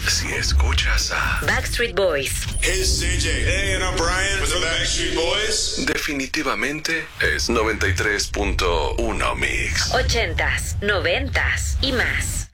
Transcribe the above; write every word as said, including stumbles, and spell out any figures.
si escuchas a Backstreet Boys. Hey, it's C J. Hey, and I'm Brian with the Backstreet Boys. definitivamente es noventa y tres punto uno Mix. Ochentas, noventas y más.